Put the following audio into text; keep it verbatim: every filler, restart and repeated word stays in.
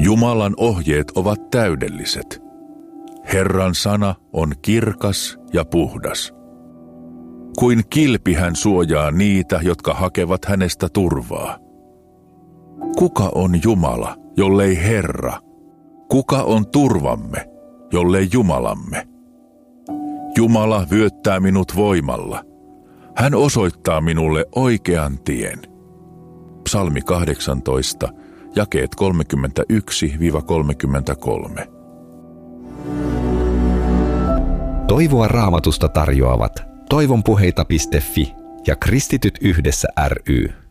Jumalan ohjeet ovat täydelliset. Herran sana on kirkas ja puhdas. Kuin kilpi hän suojaa niitä, jotka hakevat hänestä turvaa. Kuka on Jumala, jollei Herra? Kuka on turvamme, jollei Jumalamme? Jumala vyöttää minut voimalla. Hän osoittaa minulle oikean tien. Psalmi kahdeksantoista, jakeet kolmekymmentäyksi kolmekymmentäkolme. Toivoa Raamatusta tarjoavat toivonpuheita piste fi ja Kristityt yhdessä ry.